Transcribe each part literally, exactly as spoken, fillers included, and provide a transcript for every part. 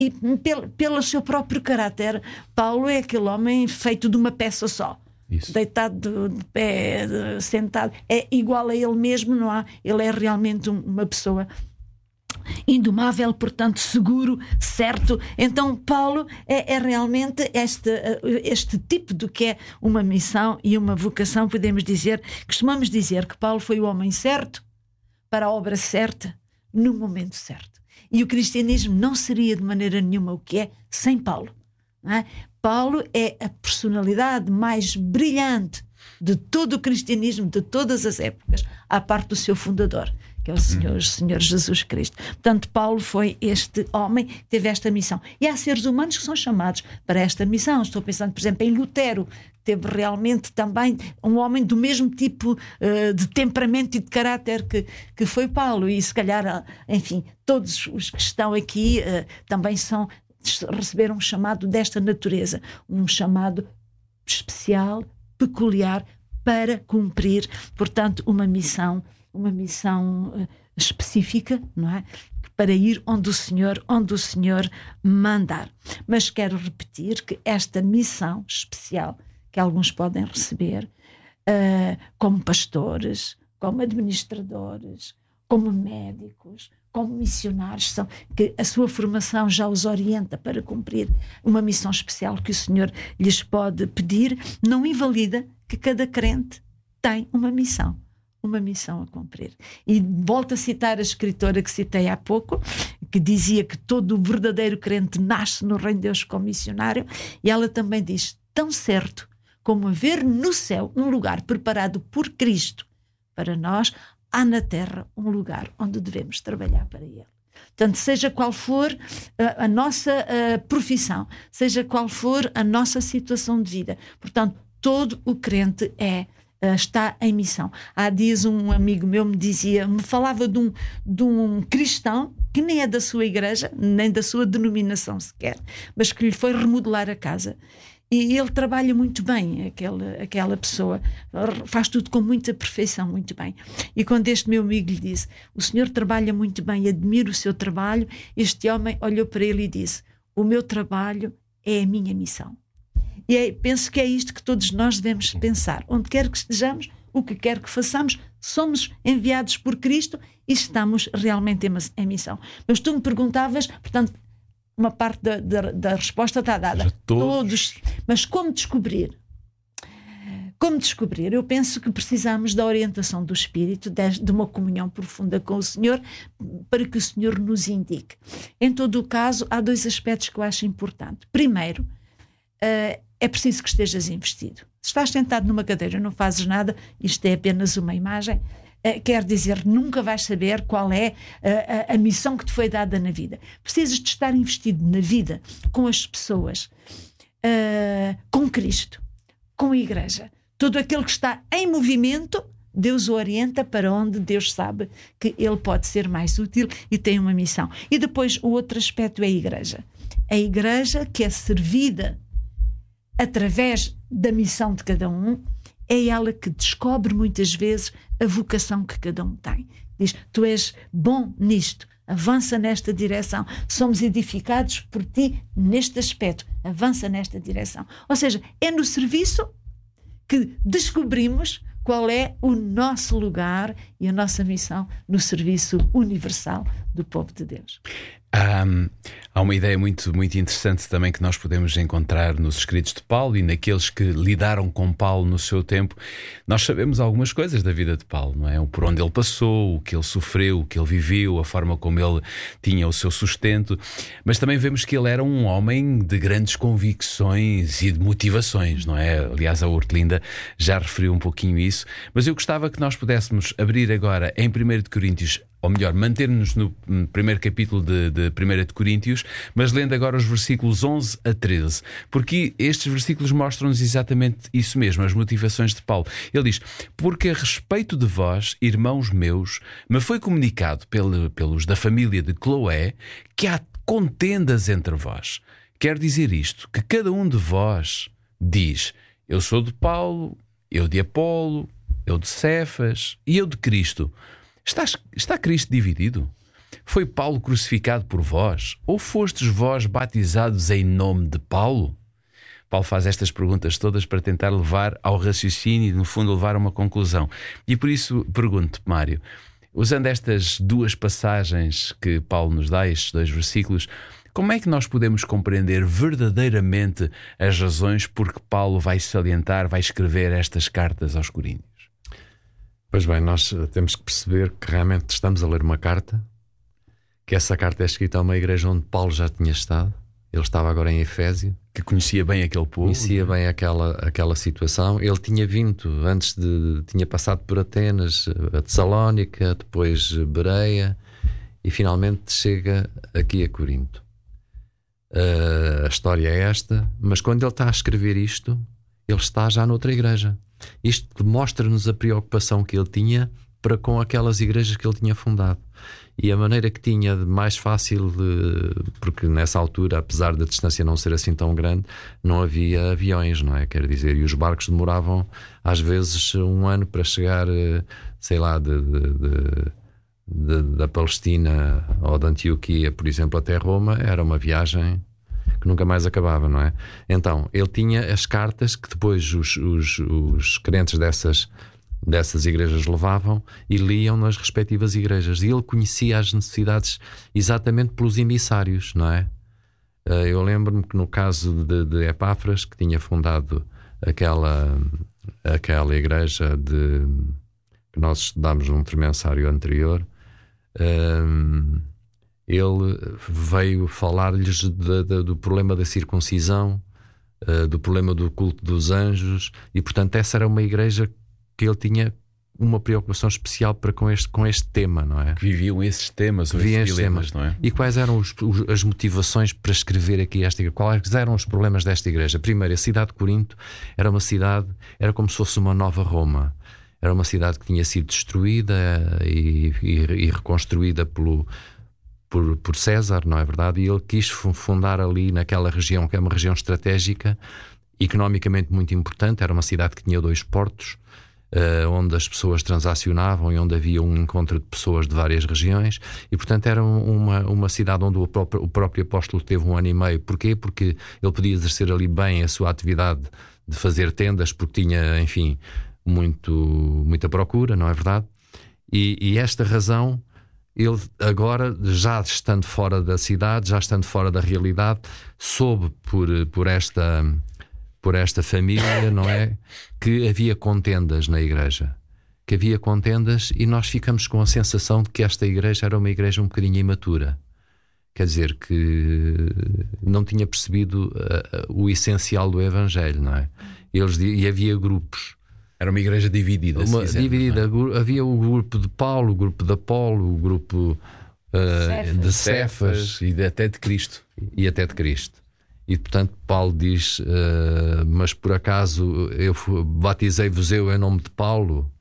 E pelo, pelo seu próprio caráter, Paulo é aquele homem feito de uma peça só. Isso. Deitado de pé, de, sentado, é igual a ele mesmo, não há? Ele é realmente um, uma pessoa indomável, portanto seguro, certo. Então Paulo é, é realmente este, este tipo do que é uma missão e uma vocação. Podemos dizer, costumamos dizer que Paulo foi o homem certo para a obra certa no momento certo. E o cristianismo não seria de maneira nenhuma o que é sem Paulo, não é? Paulo é a personalidade mais brilhante de todo o cristianismo, de todas as épocas, à parte do seu fundador, que é o Senhor, o Senhor Jesus Cristo. Portanto, Paulo foi este homem que teve esta missão. E há seres humanos que são chamados para esta missão. Estou pensando, por exemplo, em Lutero. Teve realmente também um homem do mesmo tipo uh, de temperamento e de caráter que, que foi Paulo. E se calhar, enfim, todos os que estão aqui uh, também são, receberam um chamado desta natureza. Um chamado especial, peculiar, para cumprir, portanto, uma missão, uma missão uh, específica, não é? Para ir onde o Senhor, onde o Senhor mandar. Mas quero repetir que esta missão especial que alguns podem receber, uh, como pastores, como administradores, como médicos, como missionários, são, que a sua formação já os orienta para cumprir uma missão especial que o Senhor lhes pode pedir, não invalida que cada crente tem uma missão, uma missão a cumprir. E volto a citar a escritora que citei há pouco, que dizia que todo o verdadeiro crente nasce no reino de Deus como missionário, e ela também diz, tão certo como haver no céu um lugar preparado por Cristo para nós, há na terra um lugar onde devemos trabalhar para Ele. Portanto, seja qual for a, a nossa a profissão, seja qual for a nossa situação de vida, portanto, todo o crente é, está em missão. Há dias um amigo meu me dizia, me falava de um, de um cristão que nem é da sua igreja, nem da sua denominação sequer, mas que lhe foi remodelar a casa. E ele trabalha muito bem, aquela, aquela pessoa, faz tudo com muita perfeição, muito bem. E quando este meu amigo lhe disse, o senhor trabalha muito bem, admiro o seu trabalho, este homem olhou para ele e disse, o meu trabalho é a minha missão. E é, penso que é isto que todos nós devemos pensar. Onde quer que estejamos, o que quer que façamos, somos enviados por Cristo e estamos realmente em, em missão. Mas tu me perguntavas, portanto, uma parte da, da, da resposta está dada. Todos. Todos. Mas como descobrir? Como descobrir? Eu penso que precisamos da orientação do Espírito, de, de uma comunhão profunda com o Senhor, para que o Senhor nos indique. Em todo o caso, há dois aspectos que eu acho importante. Primeiro, uh, é preciso que estejas investido. Se estás sentado numa cadeira e não fazes nada, isto é apenas uma imagem, Uh, quer dizer, nunca vais saber qual é uh, a, a missão que te foi dada na vida. Precisas de estar investido na vida, com as pessoas, uh, com Cristo, com a Igreja. Todo aquele que está em movimento, Deus o orienta para onde Deus sabe que ele pode ser mais útil e tem uma missão. E depois o outro aspecto é a Igreja. A Igreja que é servida através da missão de cada um, é ela que descobre muitas vezes a vocação que cada um tem. Diz, tu és bom nisto, avança nesta direção, somos edificados por ti neste aspecto, avança nesta direção. Ou seja, é no serviço que descobrimos qual é o nosso lugar e a nossa missão no serviço universal do povo de Deus. Há, há uma ideia muito, muito interessante também que nós podemos encontrar nos escritos de Paulo e naqueles que lidaram com Paulo no seu tempo. Nós sabemos algumas coisas da vida de Paulo, não é? Por onde ele passou, o que ele sofreu, o que ele viveu, a forma como ele tinha o seu sustento, mas também vemos que ele era um homem de grandes convicções e de motivações, não é? Aliás, a Hortelinda já referiu um pouquinho isso, mas eu gostava que nós pudéssemos abrir agora em primeira de Coríntios, ou melhor, manter-nos no primeiro capítulo de, de primeira de Coríntios, mas lendo agora os versículos onze a treze, porque estes versículos mostram-nos exatamente isso mesmo, as motivações de Paulo. Ele diz, porque a respeito de vós, irmãos meus, me foi comunicado pelo, pelos da família de Cloé que há contendas entre vós. Quer dizer isto, que cada um de vós diz, eu sou de Paulo, eu de Apolo, eu de Cefas e eu de Cristo. Está, está Cristo dividido? Foi Paulo crucificado por vós? Ou fostes vós batizados em nome de Paulo? Paulo faz estas perguntas todas para tentar levar ao raciocínio e, no fundo, levar a uma conclusão. E por isso pergunto, Mário, usando estas duas passagens que Paulo nos dá, estes dois versículos, como é que nós podemos compreender verdadeiramente as razões por que Paulo vai salientar, vai escrever estas cartas aos Coríntios? Pois bem, nós temos que perceber que realmente estamos a ler uma carta, que essa carta é escrita a uma igreja onde Paulo já tinha estado. Ele estava agora em Efésio. Que conhecia bem aquele povo. Conhecia bem aquela, aquela situação. Ele tinha vindo, antes de... Tinha passado por Atenas, a Tessalónica, depois Bereia, e finalmente chega aqui a Corinto. Uh, a história é esta, mas quando ele está a escrever isto, ele está já noutra igreja. Isto mostra-nos a preocupação que ele tinha para com aquelas igrejas que ele tinha fundado. E a maneira que tinha de mais fácil, de, porque nessa altura, apesar da distância não ser assim tão grande, não havia aviões, não é? Quer dizer, e os barcos demoravam às vezes um ano para chegar, sei lá, de, de, de, de, da Palestina ou da Antioquia, por exemplo, até Roma. Era uma viagem que nunca mais acabava, não é? Então, ele tinha as cartas que depois os, os, os crentes dessas dessas igrejas levavam e liam nas respectivas igrejas, e ele conhecia as necessidades exatamente pelos emissários, não é? Eu lembro-me que no caso de, de Epáfras, que tinha fundado aquela, aquela igreja de, que nós estudámos num tremensário anterior, um, ele veio falar-lhes de, de, do problema da circuncisão, uh, do problema do culto dos anjos, e portanto essa era uma igreja que ele tinha uma preocupação especial para com este, com este tema, não é? Que viviam esses temas, viviam esses dilemas, temas, não é? E quais eram os, os, as motivações para escrever aqui esta igreja? Quais eram os problemas desta igreja? Primeiro, a cidade de Corinto era uma cidade, era como se fosse uma nova Roma. Era uma cidade que tinha sido destruída e, e, e reconstruída pelo, por, por César, não é verdade? E ele quis fundar ali naquela região, que é uma região estratégica, economicamente muito importante. Era uma cidade que tinha dois portos, Uh, onde as pessoas transacionavam e onde havia um encontro de pessoas de várias regiões, e portanto era uma, uma cidade onde o próprio, o próprio apóstolo teve um ano e meio. Porquê? Porque ele podia exercer ali bem a sua atividade de fazer tendas, porque tinha, enfim, muito, muita procura, não é verdade? E, e esta razão, ele agora, já estando fora da cidade, já estando fora da realidade, soube por, por esta... por esta família, não é? Que havia contendas na igreja. Que havia contendas, e nós ficamos com a sensação de que esta igreja era uma igreja um bocadinho imatura. Quer dizer, que não tinha percebido uh, o essencial do Evangelho, não é? Eles, e havia grupos. Era uma igreja dividida. Uma, se quiser, dividida. É? Havia o grupo de Paulo, o grupo de Apolo, o grupo uh, de Cefas. E de, até de Cristo. E até de Cristo. E portanto Paulo diz, uh, mas por acaso eu batizei-vos eu em nome de Paulo?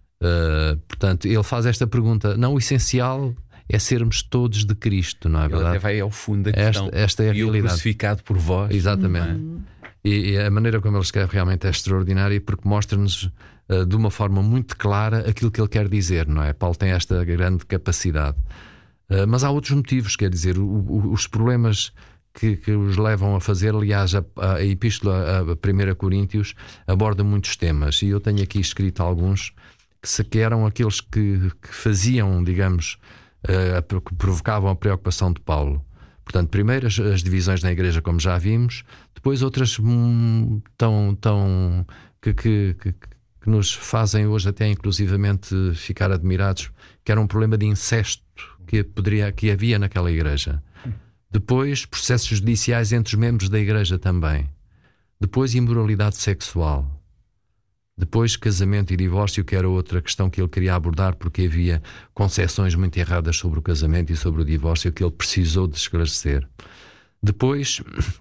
Uh, portanto, ele faz esta pergunta. Não, o essencial é sermos todos de Cristo, não é verdade? Ele até vai ao fundo da questão. Esta, esta é a e realidade. Crucificado por vós. Exatamente. Uhum. E, e a maneira como ele escreve realmente é extraordinária, porque mostra-nos uh, de uma forma muito clara aquilo que ele quer dizer, não é? Paulo tem esta grande capacidade. Uh, mas há outros motivos, quer dizer, o, o, os problemas Que, que os levam a fazer. Aliás, a, a Epístola a primeira Coríntios aborda muitos temas, e eu tenho aqui escrito alguns que, se, que eram aqueles que, que faziam, digamos, uh, que provocavam a preocupação de Paulo. Portanto, primeiro as, as divisões na igreja, como já vimos, depois outras hum, tão, tão que, que, que, que nos fazem hoje até inclusivamente ficar admirados, que era um problema de incesto que, poderia, que havia naquela igreja. Depois, processos judiciais entre os membros da igreja também. Depois, imoralidade sexual. Depois, casamento e divórcio, que era outra questão que ele queria abordar, porque havia concepções muito erradas sobre o casamento e sobre o divórcio que ele precisou de esclarecer. Depois,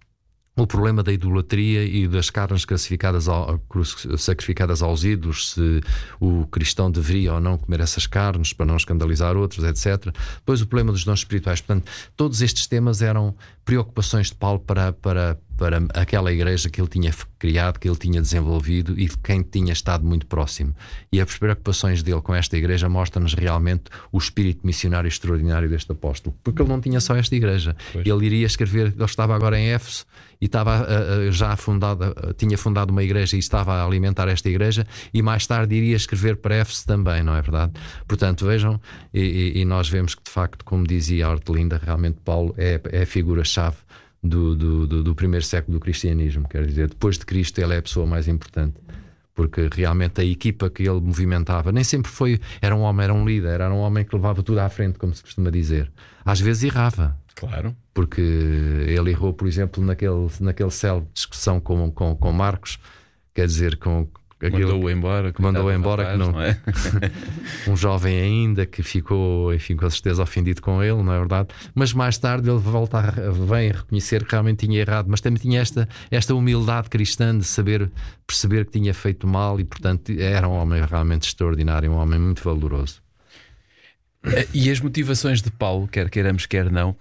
o problema da idolatria e das carnes classificadas ao, sacrificadas aos ídolos, se o cristão deveria ou não comer essas carnes para não escandalizar outros, etcétera. Depois o problema dos dons espirituais. Portanto, todos estes temas eram preocupações de Paulo para, para, para aquela igreja que ele tinha criado, que ele tinha desenvolvido e de quem tinha estado muito próximo. E as preocupações dele com esta igreja mostram-nos realmente o espírito missionário extraordinário deste apóstolo, porque ele não tinha só esta igreja. Pois. Ele iria escrever, ele estava agora em Éfeso e estava uh, uh, já fundada, uh, tinha fundado uma igreja e estava a alimentar esta igreja, e mais tarde iria escrever para Éfeso também, não é verdade? Portanto, vejam, e, e, e nós vemos que de facto, como dizia a Hortelinda, realmente Paulo é, é a figura-chave do, do, do, do primeiro século do cristianismo. Quer dizer, depois de Cristo ele é a pessoa mais importante, porque realmente a equipa que ele movimentava nem sempre foi, era um homem, era um líder, era um homem que levava tudo à frente, como se costuma dizer. Às vezes errava. Claro. Porque ele errou, por exemplo, naquele, naquele céu de discussão com, com, com Marcos, quer dizer, com mandou-o embora, que mandou embora, rapaz, que não, não é? Um jovem ainda que ficou, enfim, com certeza ofendido com ele, não é verdade? Mas mais tarde ele volta a, vem a reconhecer que realmente tinha errado, mas também tinha esta, esta humildade cristã de saber perceber que tinha feito mal, e portanto era um homem realmente extraordinário, um homem muito valoroso. E as motivações de Paulo, quer queiramos, quer não, uh,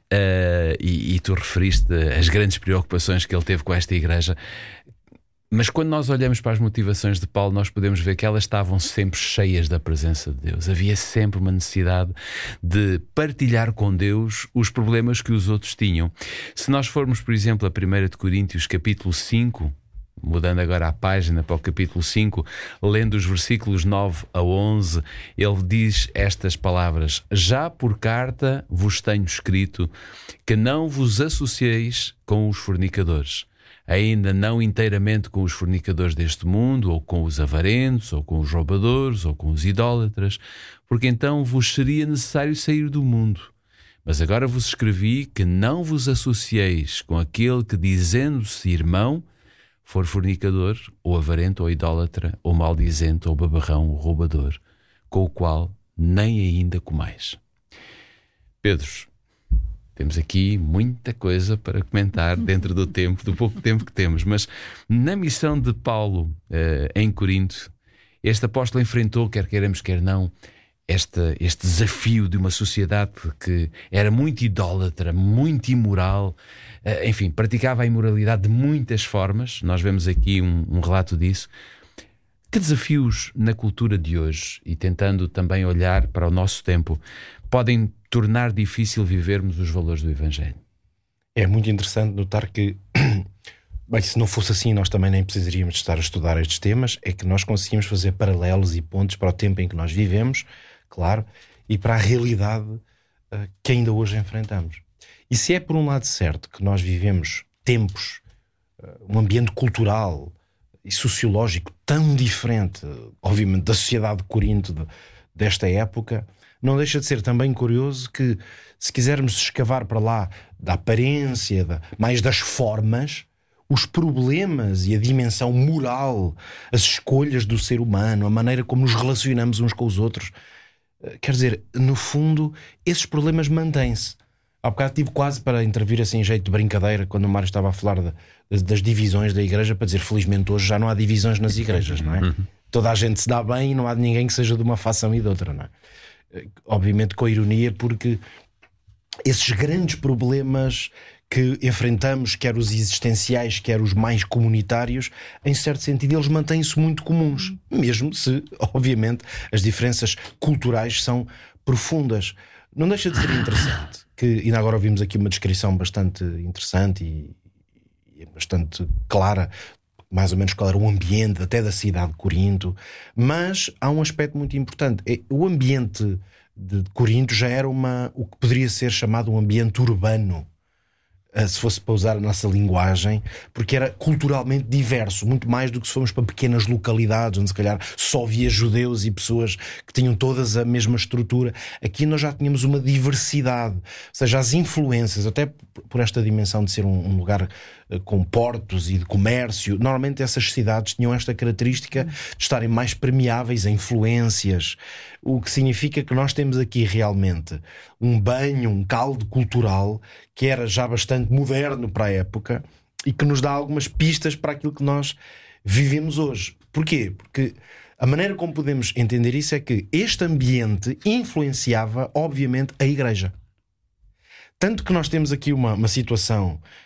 e, e tu referiste as grandes preocupações que ele teve com esta igreja. Mas quando nós olhamos para as motivações de Paulo, nós podemos ver que elas estavam sempre cheias da presença de Deus. Havia sempre uma necessidade de partilhar com Deus os problemas que os outros tinham. Se nós formos, por exemplo, a primeira de Coríntios, capítulo cinco, mudando agora a página para o capítulo cinco, lendo os versículos nove a onze, ele diz estas palavras: já por carta vos tenho escrito que não vos associeis com os fornicadores, ainda não inteiramente com os fornicadores deste mundo, ou com os avarentos, ou com os roubadores, ou com os idólatras, porque então vos seria necessário sair do mundo. Mas agora vos escrevi que não vos associeis com aquele que, dizendo-se irmão, for fornicador, ou avarento, ou idólatra, ou maldizente, ou babarrão, ou roubador, com o qual nem ainda comais. Pedro, temos aqui muita coisa para comentar dentro do tempo, do pouco tempo que temos, mas na missão de Paulo eh, em Corinto, este apóstolo enfrentou, quer queiramos, quer não, este, este desafio de uma sociedade que era muito idólatra, muito imoral, eh, enfim, praticava a imoralidade de muitas formas. Nós vemos aqui um, um relato disso. Que desafios na cultura de hoje, e tentando também olhar para o nosso tempo, podem tornar difícil vivermos os valores do Evangelho? É muito interessante notar que, bem, se não fosse assim, nós também nem precisaríamos estar a estudar estes temas. É que nós conseguimos fazer paralelos e pontos para o tempo em que nós vivemos, claro, e para a realidade uh, que ainda hoje enfrentamos. E se é por um lado certo que nós vivemos tempos, uh, um ambiente cultural e sociológico tão diferente, obviamente, da sociedade de Corinto de, desta época, não deixa de ser também curioso que, se quisermos escavar para lá da aparência, da, mais das formas, os problemas e a dimensão moral, as escolhas do ser humano, a maneira como nos relacionamos uns com os outros, quer dizer, no fundo, esses problemas mantêm-se. Há bocado tive quase para intervir assim em jeito de brincadeira, quando o Mário estava a falar de, das divisões da igreja, para dizer, felizmente hoje já não há divisões nas igrejas, não é? Uhum. Toda a gente se dá bem e não há ninguém que seja de uma facção e de outra, não é? Obviamente com a ironia, porque esses grandes problemas que enfrentamos, quer os existenciais, quer os mais comunitários, em certo sentido eles mantêm-se muito comuns, mesmo se, obviamente, as diferenças culturais são profundas. Não deixa de ser interessante que, ainda agora ouvimos aqui uma descrição bastante interessante e, e bastante clara, mais ou menos qual era o ambiente até da cidade de Corinto, mas há um aspecto muito importante. O ambiente de Corinto já era uma, o que poderia ser chamado um ambiente urbano, se fosse para usar a nossa linguagem, porque era culturalmente diverso, muito mais do que se fomos para pequenas localidades onde se calhar só havia judeus e pessoas que tinham todas a mesma estrutura. Aqui nós já tínhamos uma diversidade, ou seja, as influências, até por esta dimensão de ser um, um lugar com portos e de comércio, normalmente essas cidades tinham esta característica de estarem mais permeáveis a influências, o que significa que nós temos aqui realmente um banho, um caldo cultural que era já bastante moderno para a época e que nos dá algumas pistas para aquilo que nós vivemos hoje. Porquê? Porque a maneira como podemos entender isso é que este ambiente influenciava, obviamente, a igreja. Tanto que nós temos aqui uma, uma situação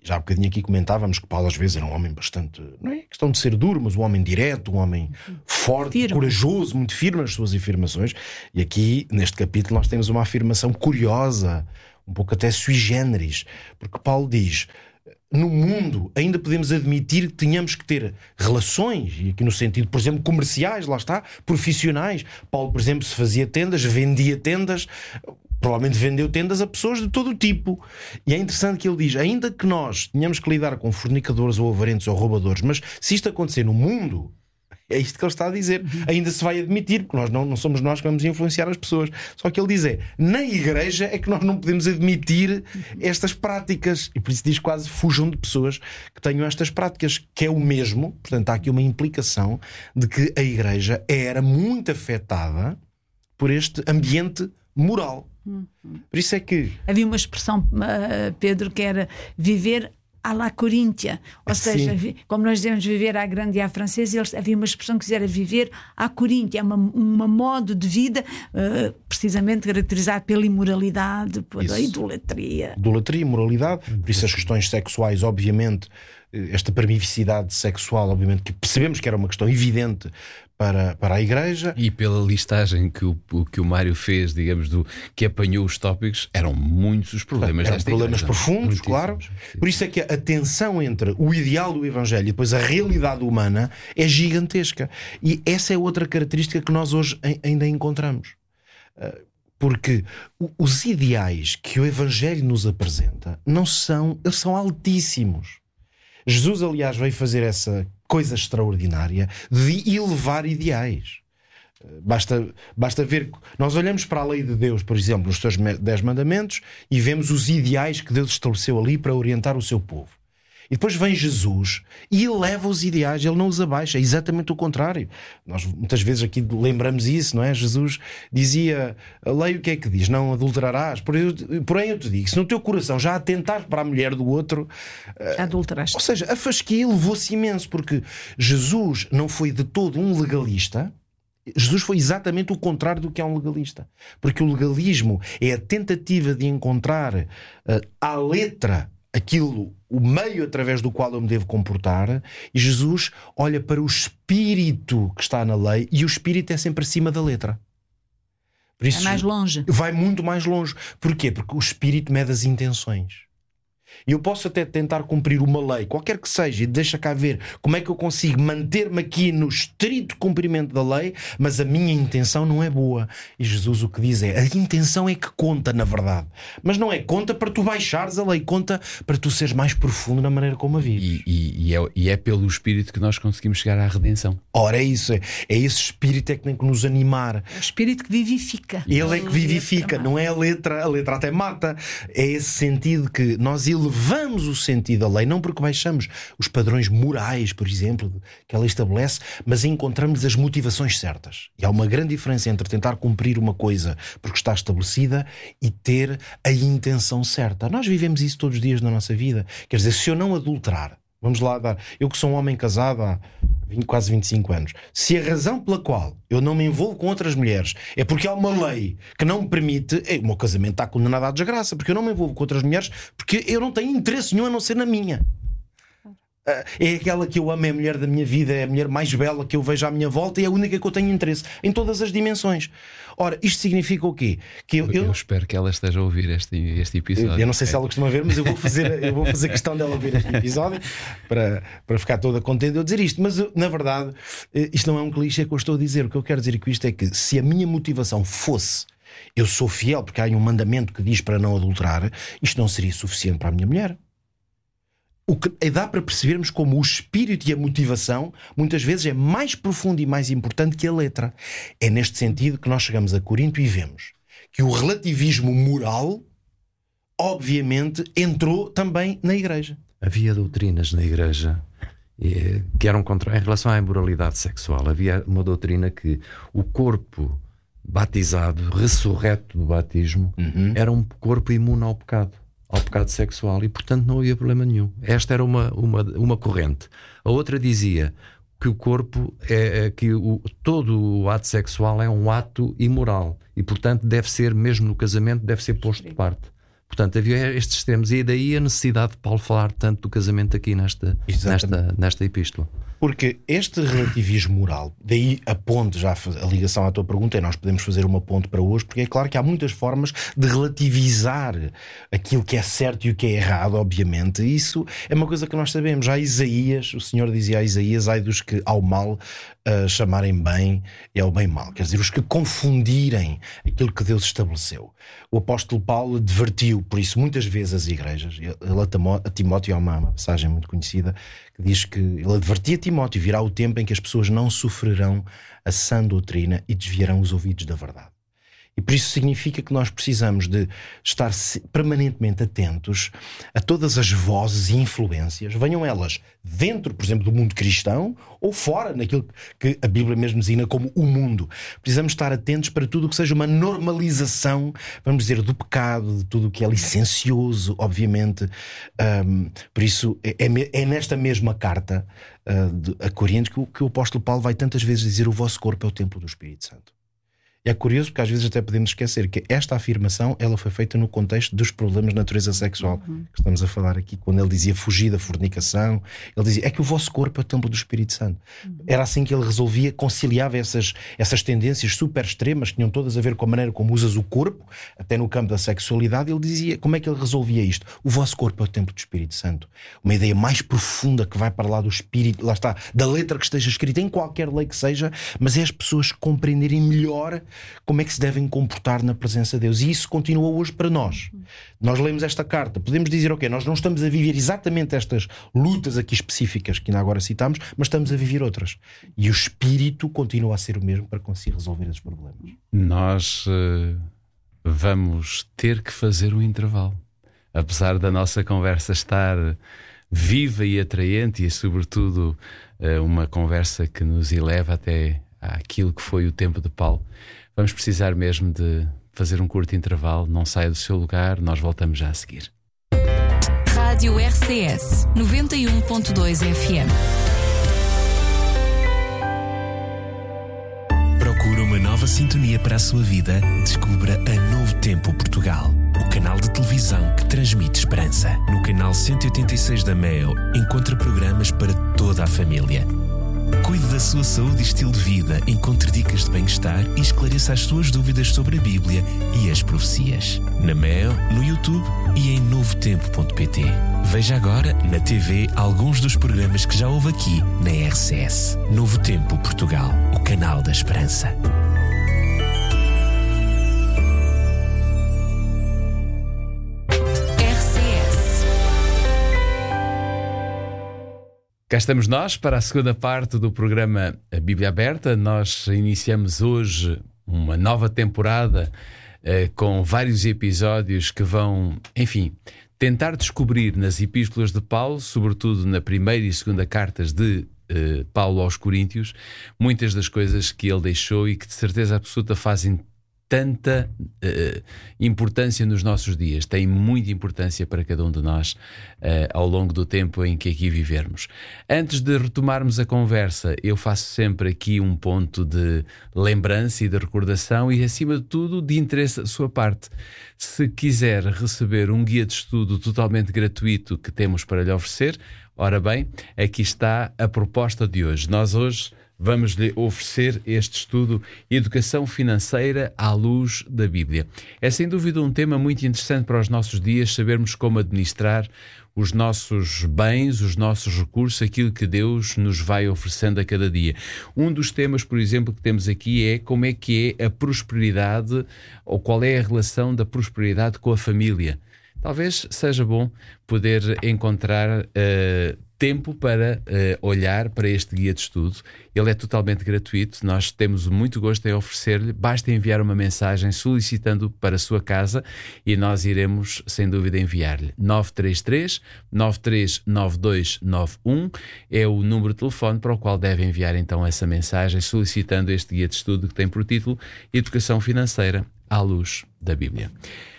Já há bocadinho aqui comentávamos que Paulo às vezes era um homem bastante, não é questão de ser duro, mas um homem direto, um homem forte, firme, corajoso, muito firme nas suas afirmações. E aqui, neste capítulo, nós temos uma afirmação curiosa, um pouco até sui generis, porque Paulo diz: no mundo ainda podemos admitir que tenhamos que ter relações, e aqui no sentido, por exemplo, comerciais, lá está, profissionais. Paulo, por exemplo, se fazia tendas, vendia tendas, provavelmente vendeu tendas a pessoas de todo o tipo. E é interessante que ele diz: ainda que nós tenhamos que lidar com fornicadores ou avarentos ou roubadores, mas se isto acontecer no mundo, é isto que ele está a dizer, uhum. ainda se vai admitir, porque nós não, não somos nós que vamos influenciar as pessoas. Só que ele diz é, na igreja é que nós não podemos admitir estas práticas, e por isso diz quase fujam de pessoas que tenham estas práticas, que é o mesmo. Portanto, há aqui uma implicação de que a igreja era muito afetada por este ambiente moral. Uhum. Por isso é que havia uma expressão, uh, Pedro, que era viver à la Coríntia, ou seja, Sim. como nós dizemos viver à grande e à francesa, eles, havia uma expressão que era viver à Coríntia, uma, uma modo de vida uh, precisamente caracterizado pela imoralidade, pela isso. idolatria. Idolatria, imoralidade, por isso as questões sexuais, obviamente, esta permissividade sexual, obviamente, que percebemos que era uma questão evidente para, para a Igreja. E pela listagem que o, que o Mário fez, digamos, do, que apanhou os tópicos, eram muitos os problemas eram desta problemas igreja. profundos, claro. Por isso é que a tensão entre o ideal do Evangelho e depois a realidade humana é gigantesca. E essa é outra característica que nós hoje ainda encontramos. Porque os ideais que o Evangelho nos apresenta não são, eles são altíssimos. Jesus, aliás, veio fazer essa coisa extraordinária de elevar ideais. Basta, basta ver, nós olhamos para a lei de Deus, por exemplo, nos seus dez mandamentos, e vemos os ideais que Deus estabeleceu ali para orientar o seu povo. E depois vem Jesus e eleva os ideais, ele não os abaixa, é exatamente o contrário. Nós muitas vezes aqui lembramos isso, não é? Jesus dizia, a lei o que é que diz? Não adulterarás. Porém eu te digo, se no teu coração já atentares para a mulher do outro, adulteraste. Ou seja, a fasquia elevou-se imenso, porque Jesus não foi de todo um legalista. Jesus foi exatamente o contrário do que é um legalista, porque o legalismo é a tentativa de encontrar uh, à letra aquilo, o meio através do qual eu me devo comportar, e Jesus olha para o espírito que está na lei, e o espírito é sempre acima da letra. Por isso, é mais longe. Vai muito mais longe. Porquê? Porque o espírito mede as intenções. E eu posso até tentar cumprir uma lei, qualquer que seja, e deixa cá ver como é que eu consigo manter-me aqui no estrito cumprimento da lei, mas a minha intenção não é boa. E Jesus o que diz é, a intenção é que conta, na verdade. Mas não é conta para tu baixares a lei, conta para tu seres mais profundo na maneira como a vives. E, e, e, é, e é pelo Espírito que nós conseguimos chegar à redenção. Ora, é isso. É, é esse Espírito é que tem que nos animar. É o Espírito que vivifica. Ele é que vivifica, não é a letra. A letra até mata. É esse sentido que nós elevamos o sentido da lei, não porque baixamos os padrões morais, por exemplo, que ela estabelece, mas encontramos as motivações certas. E há uma grande diferença entre tentar cumprir uma coisa porque está estabelecida e ter a intenção certa. Nós vivemos isso todos os dias na nossa vida. Quer dizer, se eu não adulterar, vamos lá dar, eu que sou um homem casado há vinte, quase vinte e cinco anos, se a razão pela qual eu não me envolvo com outras mulheres é porque há uma lei que não me permite, é, o meu casamento está condenado à desgraça, porque eu não me envolvo com outras mulheres porque eu não tenho interesse nenhum a não ser na minha. É aquela que eu amo, é a mulher da minha vida, é a mulher mais bela que eu vejo à minha volta e é a única que eu tenho interesse em todas as dimensões. Ora, isto significa o quê? Que eu, eu... eu... eu espero que ela esteja a ouvir este, este episódio. Eu, eu não sei se ela costuma ver, mas eu vou fazer, eu vou fazer questão dela ouvir este episódio para, para ficar toda contente de eu dizer isto. Mas na verdade, isto não é um clichê que eu estou a dizer. O que eu quero dizer com isto é que se a minha motivação fosse eu sou fiel porque há um mandamento que diz para não adulterar, isto não seria suficiente para a minha mulher. O que dá para percebermos como o espírito e a motivação muitas vezes é mais profundo e mais importante que a letra. É neste sentido que nós chegamos a Corinto e vemos que o relativismo moral obviamente entrou também na igreja. Havia doutrinas na igreja que eram contra, em relação à imoralidade sexual. Havia uma doutrina que o corpo batizado, ressurreto do batismo, uhum. era um corpo imune ao pecado, ao pecado sexual, e portanto não havia problema nenhum. Esta era uma, uma, uma corrente. A outra dizia que o corpo é, é que o, todo o ato sexual é um ato imoral e portanto deve ser, mesmo no casamento, deve ser posto de parte. Portanto, havia estes extremos, e daí a necessidade de Paulo falar tanto do casamento aqui nesta, nesta, nesta epístola. Porque este relativismo moral, daí a ponte, já a ligação à tua pergunta, e nós podemos fazer uma ponte para hoje, porque é claro que há muitas formas de relativizar aquilo que é certo e o que é errado, obviamente. Isso é uma coisa que nós sabemos. Já Isaías, o Senhor dizia a Isaías: ai dos que ao mal uh, chamarem bem e ao bem mal. Quer dizer, os que confundirem aquilo que Deus estabeleceu. O apóstolo Paulo advertiu, por isso, muitas vezes as igrejas. Ele a Timóteo, há uma, uma passagem muito conhecida que diz que ele advertia Timóteo: virá o tempo em que as pessoas não sofrerão a sã doutrina e desviarão os ouvidos da verdade. E por isso significa que nós precisamos de estar permanentemente atentos a todas as vozes e influências, venham elas dentro, por exemplo, do mundo cristão, ou fora, naquilo que a Bíblia mesmo designa como o mundo. Precisamos estar atentos para tudo o que seja uma normalização, vamos dizer, do pecado, de tudo o que é licencioso, obviamente. Um, por isso é, é nesta mesma carta uh, de, a Coríntios que o, que o apóstolo Paulo vai tantas vezes dizer: o vosso corpo é o templo do Espírito Santo. E é curioso porque às vezes até podemos esquecer que esta afirmação ela foi feita no contexto dos problemas de natureza sexual, uhum, que estamos a falar aqui. Quando ele dizia fugir da fornicação, ele dizia: é que o vosso corpo é o templo do Espírito Santo. Uhum. Era assim que ele resolvia, conciliava essas, essas tendências super extremas que tinham todas a ver com a maneira como usas o corpo, até no campo da sexualidade. Ele dizia, como é que ele resolvia isto? O vosso corpo é o templo do Espírito Santo. Uma ideia mais profunda que vai para lá do Espírito, lá está, da letra que esteja escrita em qualquer lei que seja, mas é as pessoas compreenderem melhor como é que se devem comportar na presença de Deus. E isso continua hoje para nós. Nós lemos esta carta, podemos dizer, ok, nós não estamos a viver exatamente estas lutas aqui específicas que ainda agora citamos, mas estamos a viver outras. E o espírito continua a ser o mesmo para conseguir resolver esses problemas. Nós uh, vamos ter que fazer um intervalo. Apesar da nossa conversa estar viva e atraente, e sobretudo uh, uma conversa que nos eleva até àquilo que foi o tempo de Paulo, vamos precisar mesmo de fazer um curto intervalo. Não saia do seu lugar, nós voltamos já a seguir. Rádio R C S noventa e um ponto dois F M. Procura uma nova sintonia para a sua vida? Descubra a Novo Tempo Portugal, o canal de televisão que transmite esperança. No canal cento e oitenta e seis da Meo, encontra programas para toda a família. Cuide da sua saúde e estilo de vida, encontre dicas de bem-estar e esclareça as suas dúvidas sobre a Bíblia e as profecias. Na Meo, no YouTube e em novo tempo ponto pt. Veja agora na T V alguns dos programas que já houve aqui na R C S. Novo Tempo Portugal, o canal da esperança. Cá estamos nós para a segunda parte do programa A Bíblia Aberta. Nós iniciamos hoje uma nova temporada eh, com vários episódios que vão, enfim, tentar descobrir nas epístolas de Paulo, sobretudo na primeira e segunda cartas de eh, Paulo aos Coríntios, muitas das coisas que ele deixou e que de certeza absoluta fazem tanta uh, importância nos nossos dias, tem muita importância para cada um de nós uh, ao longo do tempo em que aqui vivermos. Antes de retomarmos a conversa, eu faço sempre aqui um ponto de lembrança e de recordação e, acima de tudo, de interesse da sua parte. Se quiser receber um guia de estudo totalmente gratuito que temos para lhe oferecer, ora bem, aqui está a proposta de hoje. Nós hoje vamos-lhe oferecer este estudo Educação Financeira à Luz da Bíblia. É sem dúvida um tema muito interessante para os nossos dias, sabermos como administrar os nossos bens, os nossos recursos, aquilo que Deus nos vai oferecendo a cada dia. Um dos temas, por exemplo, que temos aqui é como é que é a prosperidade, ou qual é a relação da prosperidade com a família. Talvez seja bom poder encontrar uh, tempo para uh, olhar para este guia de estudo. Ele é totalmente gratuito, nós temos muito gosto em oferecer-lhe. Basta enviar uma mensagem solicitando para a sua casa e nós iremos, sem dúvida, enviar-lhe. nove três três, nove três nove dois nove um é o número de telefone para o qual deve enviar então essa mensagem solicitando este guia de estudo que tem por título Educação Financeira à Luz da Bíblia.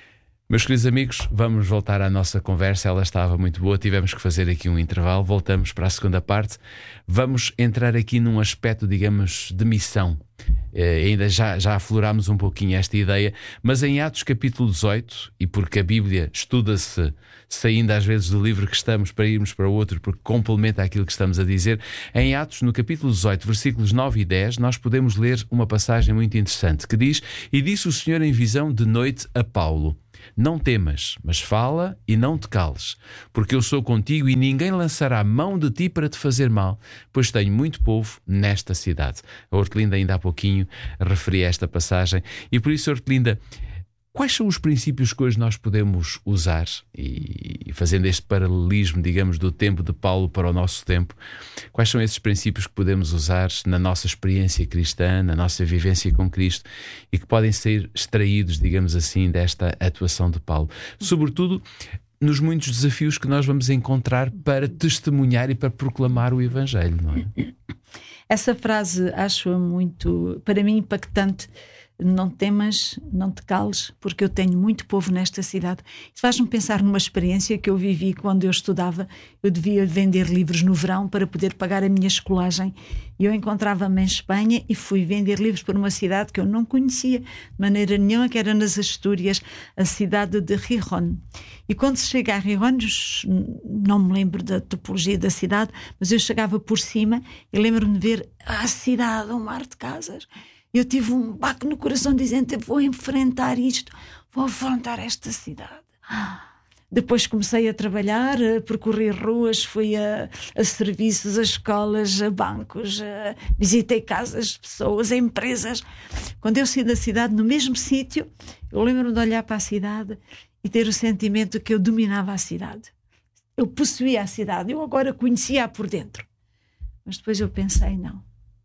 Meus queridos amigos, vamos voltar à nossa conversa. Ela estava muito boa, tivemos que fazer aqui um intervalo. Voltamos para a segunda parte. Vamos entrar aqui num aspecto, digamos, de missão. Eh, ainda já, já aflorámos um pouquinho esta ideia, mas em Atos capítulo dezoito, e porque a Bíblia estuda-se saindo às vezes do livro que estamos para irmos para o outro, porque complementa aquilo que estamos a dizer, em Atos, no capítulo dezoito, versículos nove e dez, nós podemos ler uma passagem muito interessante que diz: E disse o Senhor em visão de noite a Paulo: Não temas, mas fala e não te cales, porque eu sou contigo e ninguém lançará mão de ti para te fazer mal, pois tenho muito povo nesta cidade. A Hortelinda ainda há pouquinho referia esta passagem, e por isso, Hortelinda, quais são os princípios que hoje nós podemos usar, e fazendo este paralelismo, digamos, do tempo de Paulo para o nosso tempo, quais são esses princípios que podemos usar na nossa experiência cristã, na nossa vivência com Cristo, e que podem ser extraídos, digamos assim, desta atuação de Paulo? Sobretudo nos muitos desafios que nós vamos encontrar para testemunhar e para proclamar o Evangelho, não é? Essa frase acho muito, para mim, impactante. Não temas, não te cales, porque eu tenho muito povo nesta cidade. Isso faz-me pensar numa experiência que eu vivi quando eu estudava. Eu devia vender livros no verão para poder pagar a minha escolagem. E eu encontrava-me em Espanha e fui vender livros para uma cidade que eu não conhecia de maneira nenhuma, que era nas Astúrias, a cidade de Gijón. E quando se chega a Gijón, não me lembro da topologia da cidade, mas eu chegava por cima e lembro-me de ver a cidade, um mar de casas. Eu tive um baque no coração dizendo: eu vou enfrentar isto, vou enfrentar esta cidade. Depois comecei a trabalhar, a percorrer ruas, fui a, a serviços, a escolas, a bancos, a, visitei casas de pessoas, a empresas. Quando eu saí da cidade, no mesmo sítio, eu lembro-me de olhar para a cidade e ter o sentimento que eu dominava a cidade. Eu possuía a cidade, eu agora conhecia-a por dentro. Mas depois eu pensei: não.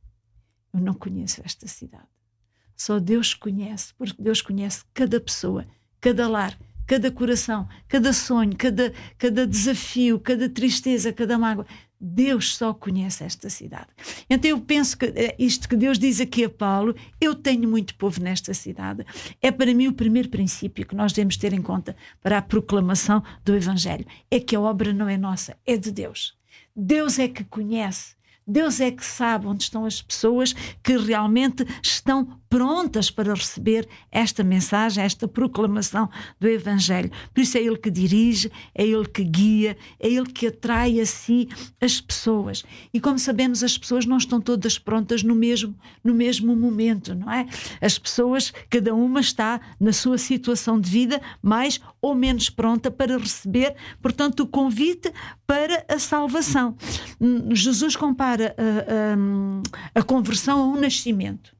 Eu não conheço esta cidade. Só Deus conhece, porque Deus conhece cada pessoa, cada lar, cada coração, cada sonho, cada, cada desafio, cada tristeza, cada mágoa. Deus só conhece esta cidade. Então eu penso que isto que Deus diz aqui a Paulo: eu tenho muito povo nesta cidade, é para mim o primeiro princípio que nós devemos ter em conta para a proclamação do Evangelho. É que a obra não é nossa, é de Deus. Deus é que conhece. Deus é que sabe onde estão as pessoas que realmente estão prontas para receber esta mensagem, esta proclamação do Evangelho. Por isso é Ele que dirige, é Ele que guia, é Ele que atrai a si as pessoas. E como sabemos, as pessoas não estão todas prontas no mesmo, no mesmo momento, não é? As pessoas, cada uma está na sua situação de vida mais ou menos pronta para receber, portanto, o convite para a salvação. Jesus compara A, a, a conversão a um nascimento.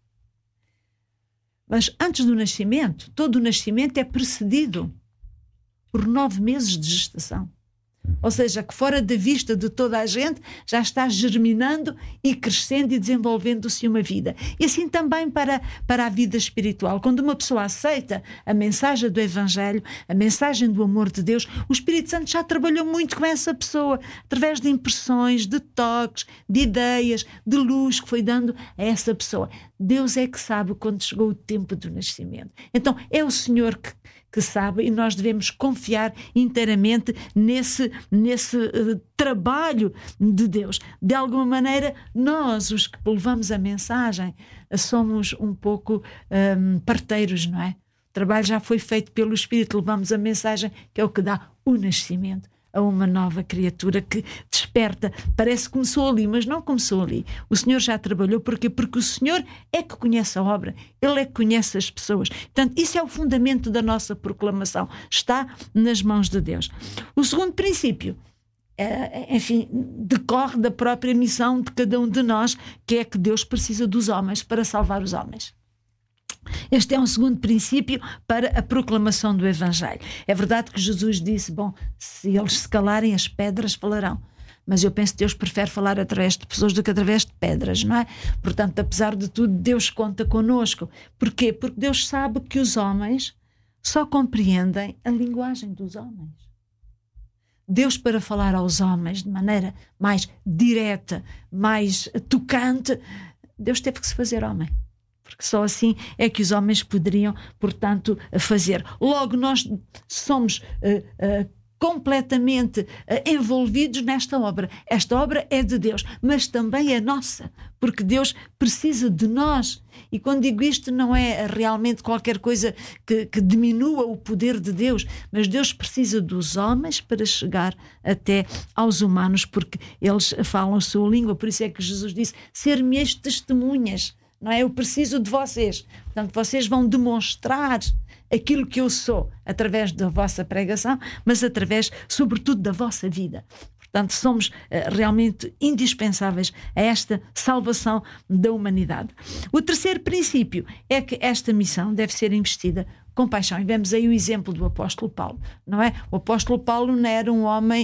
Mas antes do nascimento, todo o nascimento é precedido por nove meses de gestação. Ou seja, que fora da vista de toda a gente já está germinando e crescendo e desenvolvendo-se uma vida. E assim também para, para a vida espiritual. Quando uma pessoa aceita a mensagem do Evangelho, a mensagem do amor de Deus, o Espírito Santo já trabalhou muito com essa pessoa, através de impressões, de toques, de ideias, de luz que foi dando a essa pessoa. Deus é que sabe quando chegou o tempo do nascimento. Então é o Senhor que que sabe, e nós devemos confiar inteiramente nesse, nesse uh, trabalho de Deus. De alguma maneira, nós, os que levamos a mensagem, somos um pouco um, parteiros, não é? O trabalho já foi feito pelo Espírito, levamos a mensagem, que é o que dá o nascimento a uma nova criatura que desperta. Parece que começou ali, mas não começou ali. O Senhor já trabalhou. Porquê? Porque o Senhor é que conhece a obra, Ele é que conhece as pessoas. Portanto, isso é o fundamento da nossa proclamação. Está nas mãos de Deus. O segundo princípio, é, enfim, decorre da própria missão de cada um de nós, que é que Deus precisa dos homens para salvar os homens. Este é um segundo princípio para a proclamação do Evangelho. É verdade que Jesus disse: bom, se eles se calarem, as pedras falarão. Mas eu penso que Deus prefere falar através de pessoas do que através de pedras, não é? Portanto, apesar de tudo, Deus conta connosco. Porquê? Porque Deus sabe que os homens só compreendem a linguagem dos homens. Deus, para falar aos homens de maneira mais direta, mais tocante, Deus teve que se fazer homem. porque só assim é que os homens poderiam, portanto, fazer. Logo, nós somos uh, uh, completamente uh, envolvidos nesta obra. Esta obra é de Deus, mas também é nossa, porque Deus precisa de nós. E quando digo isto, não é realmente qualquer coisa que, que diminua o poder de Deus, mas Deus precisa dos homens para chegar até aos humanos, porque eles falam a sua língua. Por isso é que Jesus disse: ser-me-eis testemunhas, não é? Eu preciso de vocês. Portanto, vocês vão demonstrar aquilo que eu sou através da vossa pregação, mas através, sobretudo, da vossa vida. Portanto, somos uh, realmente indispensáveis a esta salvação da humanidade. O terceiro princípio é que esta missão deve ser investida com paixão. E vemos aí o exemplo do apóstolo Paulo, não é? O apóstolo Paulo não era um homem,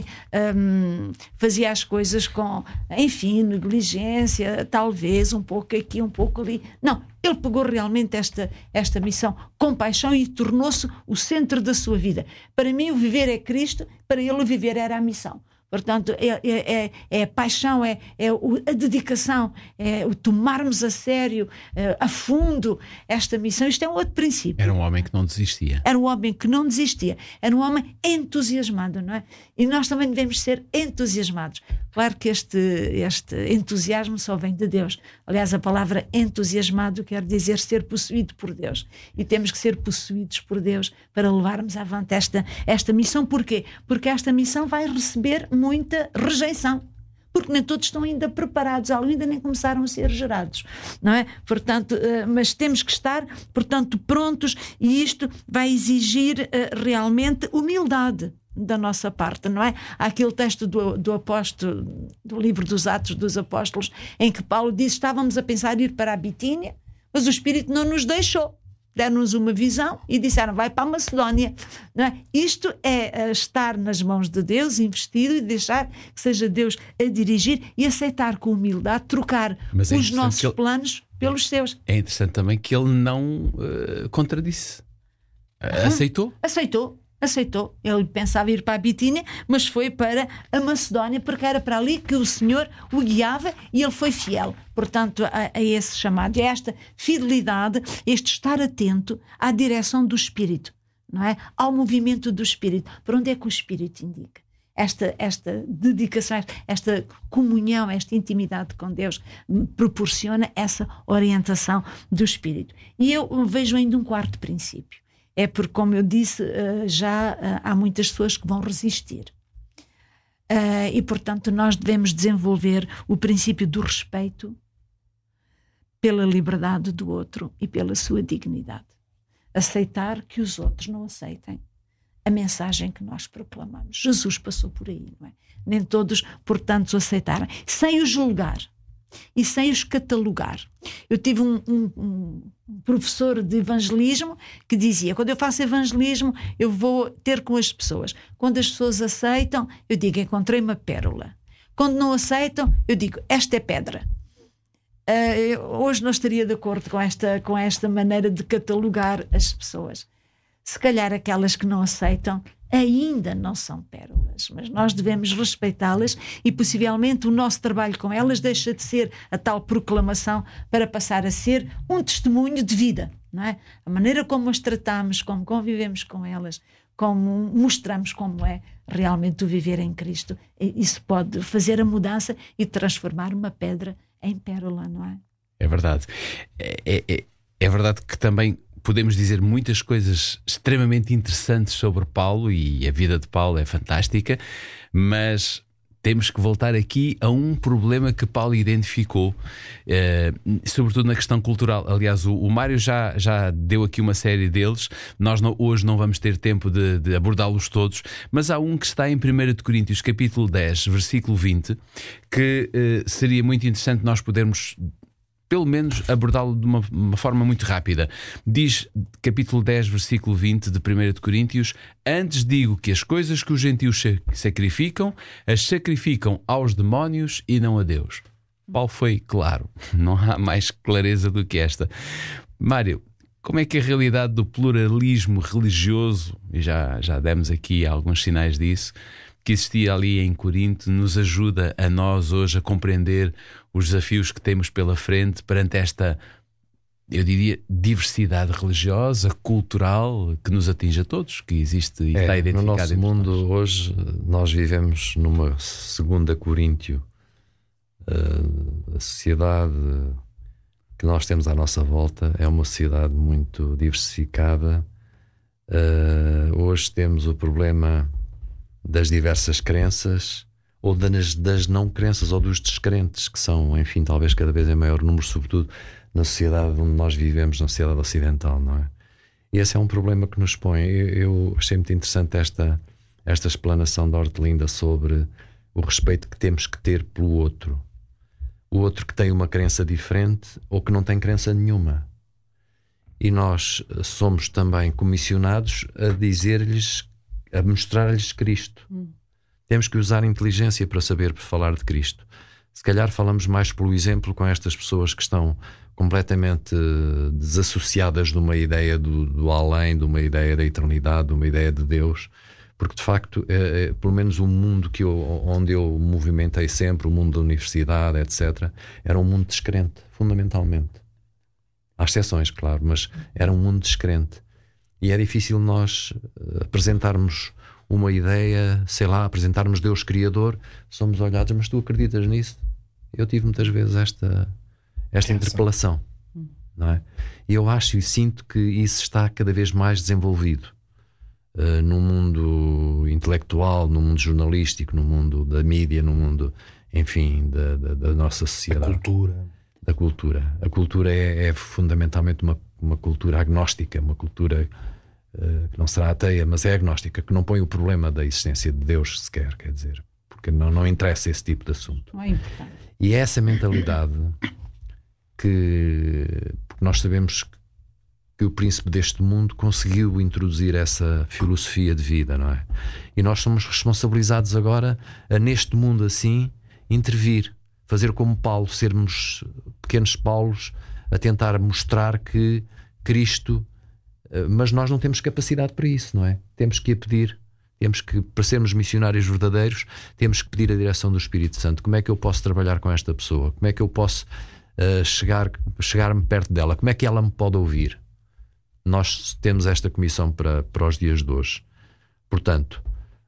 um, fazia as coisas com, enfim, negligência, talvez, um pouco aqui, um pouco ali. Não, ele pegou realmente esta, esta missão com paixão e tornou-se o centro da sua vida. Para mim, o viver é Cristo, para ele o viver era a missão. Portanto, é, é, é, é a paixão, é, é a dedicação, é o tomarmos a sério, é, a fundo esta missão. Isto é um outro princípio. Era um homem que não desistia. Era um homem que não desistia. Era um homem entusiasmado, não é? E nós também devemos ser entusiasmados. Claro que este, este entusiasmo só vem de Deus. Aliás, a palavra entusiasmado quer dizer ser possuído por Deus. E temos que ser possuídos por Deus para levarmos avante esta, esta missão. Porquê? Porque esta missão vai receber muita rejeição, porque nem todos estão ainda preparados, ainda nem começaram a ser gerados, não é? Portanto, mas temos que estar, portanto, prontos, e isto vai exigir realmente humildade da nossa parte, não é? Há aquele texto do, do apóstolo, do livro dos Atos dos Apóstolos, em que Paulo diz: estávamos a pensar ir para a Bitínia, mas o Espírito não nos deixou. Deram-nos uma visão e disseram: vai para a Macedónia, não é? Isto é estar nas mãos de Deus, investido, e deixar que seja Deus a dirigir e aceitar com humildade, trocar é os nossos ele... planos pelos seus. É interessante também que ele não uh, contradisse. Uh, aceitou? Aceitou. Aceitou. Ele pensava ir para a Bitínia, mas foi para a Macedónia, porque era para ali que o Senhor o guiava, e ele foi fiel, portanto, a, a esse chamado. E esta fidelidade, este estar atento à direção do Espírito, não é? Ao movimento do Espírito. Para onde é que o Espírito indica? Esta, esta dedicação, esta comunhão, esta intimidade com Deus proporciona essa orientação do Espírito. E eu vejo ainda um quarto princípio. É porque, como eu disse, já há muitas pessoas que vão resistir. E, portanto, nós devemos desenvolver o princípio do respeito pela liberdade do outro e pela sua dignidade. Aceitar que os outros não aceitem a mensagem que nós proclamamos. Jesus passou por aí, não é? Nem todos, portanto, aceitaram. Sem os julgar e sem os catalogar. Eu tive um, um, um professor de evangelismo que dizia: quando eu faço evangelismo, eu vou ter com as pessoas. Quando as pessoas aceitam, eu digo: encontrei uma pérola. Quando não aceitam, eu digo: esta é pedra. Uh, hoje não estaria de acordo com esta, com esta maneira de catalogar as pessoas. Se calhar aquelas que não aceitam ainda não são pérolas, mas nós devemos respeitá-las, e possivelmente o nosso trabalho com elas deixa de ser a tal proclamação para passar a ser um testemunho de vida, não é? A maneira como as tratamos, como convivemos com elas, como mostramos como é realmente o viver em Cristo, isso pode fazer a mudança e transformar uma pedra em pérola, não é? É verdade. É, é, é verdade que também podemos dizer muitas coisas extremamente interessantes sobre Paulo, e a vida de Paulo é fantástica, mas temos que voltar aqui a um problema que Paulo identificou, eh, sobretudo na questão cultural. Aliás, o, o Mário já, já deu aqui uma série deles. Nós não, hoje não vamos ter tempo de, de abordá-los todos, mas há um que está em primeira de Coríntios, capítulo dez, versículo vinte, que eh, seria muito interessante nós podermos pelo menos abordá-lo de uma, uma forma muito rápida. Diz, capítulo dez, versículo vinte de primeira de Coríntios: antes digo que as coisas que os gentios sacrificam, as sacrificam aos demónios e não a Deus. Paulo foi claro, não há mais clareza do que esta. Mário, como é que a realidade do pluralismo religioso, e já, já demos aqui alguns sinais disso, que existia ali em Corinto, nos ajuda a nós hoje a compreender os desafios que temos pela frente perante esta eu diria, diversidade religiosa, cultural, que nos atinge a todos, que existe e é, está identificado. No nosso mundo nós. hoje nós vivemos numa segunda Coríntio. Uh, a sociedade que nós temos à nossa volta é uma sociedade muito diversificada. Uh, hoje temos o problema das diversas crenças, ou das, das não crenças, ou dos descrentes, que são, enfim, talvez cada vez em maior número, sobretudo na sociedade onde nós vivemos, na sociedade ocidental, não é? E esse é um problema que nos põe. Eu, eu achei muito interessante esta, esta explanação da Ortelinda sobre o respeito que temos que ter pelo outro. O outro que tem uma crença diferente ou que não tem crença nenhuma. E nós somos também comissionados a dizer-lhes, a mostrar-lhes Cristo. Hum. Temos que usar inteligência para saber falar de Cristo. Se calhar falamos mais pelo exemplo com estas pessoas que estão completamente desassociadas de uma ideia do, do além, de uma ideia da eternidade, de uma ideia de Deus, porque de facto, é, é, pelo menos o mundo que eu, onde eu movimentei sempre, o mundo da universidade, etcétera, era um mundo descrente, fundamentalmente. Há exceções, claro, mas era um mundo descrente. E é difícil nós apresentarmos uma ideia, sei lá, apresentarmos Deus Criador, somos olhados, mas tu acreditas nisso? Eu tive muitas vezes esta, esta interpelação, não é? E eu acho e sinto que isso está cada vez mais desenvolvido uh, no mundo intelectual, no mundo jornalístico, no mundo da mídia, no mundo, enfim, da, da, da nossa sociedade. A cultura. Da cultura. A cultura é, é fundamentalmente uma, uma cultura agnóstica, uma cultura uh, que não será ateia, mas é agnóstica, que não põe o problema da existência de Deus sequer, quer dizer, porque não, não interessa esse tipo de assunto. Não é importante. E é essa mentalidade que, porque nós sabemos que o príncipe deste mundo conseguiu introduzir essa filosofia de vida, não é? E nós somos responsabilizados agora a, neste mundo assim, intervir, fazer como Paulo, sermos pequenos Paulos a tentar mostrar que Cristo, mas nós não temos capacidade para isso, não é? Temos que a pedir. Temos que, para sermos missionários verdadeiros, temos que pedir a direção do Espírito Santo. Como é que eu posso trabalhar com esta pessoa? Como é que eu posso uh, chegar, chegar-me perto dela? Como é que ela me pode ouvir? Nós temos esta comissão para, para os dias de hoje. Portanto,